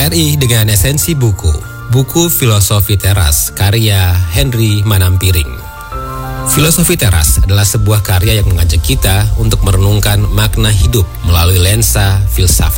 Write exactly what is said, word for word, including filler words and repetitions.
R I dengan esensi buku. Buku Filosofi Teras, karya Henry Manampiring. Filosofi Teras adalah sebuah karya yang mengajak kita untuk merenungkan makna hidup melalui lensa filsafat.